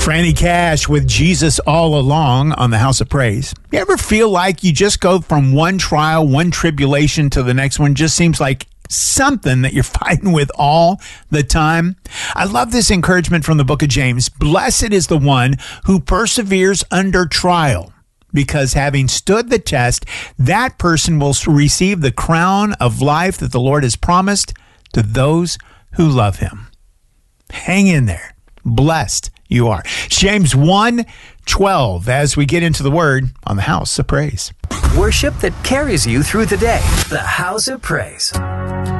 Franny Cash with Jesus All Along on the House of Praise. You ever feel like you just go from one trial, one tribulation to the next one? Just seems like something that you're fighting with all the time. I love this encouragement from the book of James. Blessed is the one who perseveres under trial, because having stood the test, that person will receive the crown of life that the Lord has promised to those who love him. Hang in there. Blessed you are. James 1:12 as we get into the word on the House of Praise. Worship that carries you through the day. The House of Praise.